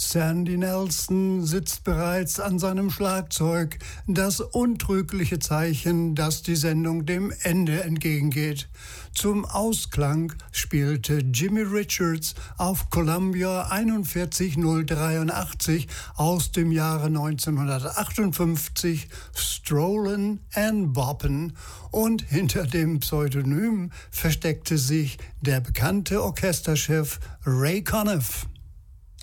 Sandy Nelson sitzt bereits an seinem Schlagzeug, das untrügliche Zeichen, dass die Sendung dem Ende entgegengeht. Zum Ausklang spielte Jimmy Richards auf Columbia 41083 aus dem Jahre 1958 Strollin' and Boppin', und hinter dem Pseudonym versteckte sich der bekannte Orchesterchef Ray Conniff.